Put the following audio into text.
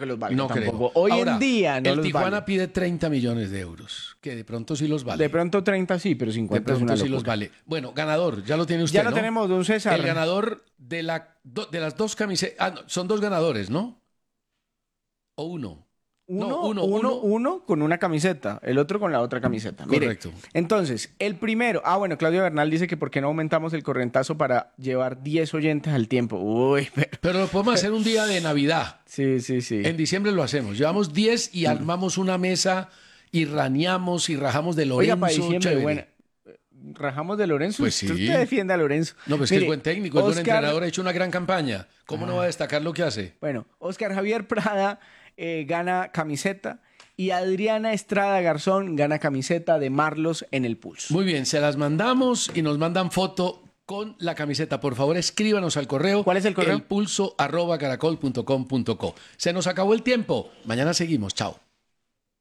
que los valga No tampoco. creo. Hoy Ahora, en día no el los Tijuana vale. pide 30 millones de euros, que de pronto sí los vale. De pronto 30 sí, pero De 50 es una pronto sí locura. los vale. Bueno, ganador, ya lo tiene usted, Ya lo ¿no? tenemos, don César. El ganador de las dos camisetas. Ah, no, son dos ganadores, ¿no? ¿O uno? No, Uno con una camiseta, el otro con la otra camiseta. Mire, Correcto. entonces, el primero. Ah, bueno, Claudio Bernal dice que por qué no aumentamos el correntazo para llevar 10 oyentes al tiempo. Uy, pero. Pero lo podemos hacer un día de Navidad. Sí, sí, sí. En diciembre lo hacemos. Llevamos 10 y armamos una mesa y raneamos y rajamos de Oiga, para Lorenzo. diciembre, Chévere. bueno. Rajamos de Lorenzo. Pues sí. Usted defiende a Lorenzo. No, pues que es Mire, buen técnico, es buen Oscar- entrenador, ha hecho una gran campaña. ¿Cómo no va a destacar lo que hace? Bueno, Oscar Javier Prada gana camiseta y Adriana Estrada Garzón gana camiseta de Marlos en el Pulso. Muy bien, se las mandamos y nos mandan foto con la camiseta. Por favor, escríbanos al correo. ¿Cuál es el correo? elpulso@caracol.com.co. Se nos acabó el tiempo. Mañana seguimos. Chao.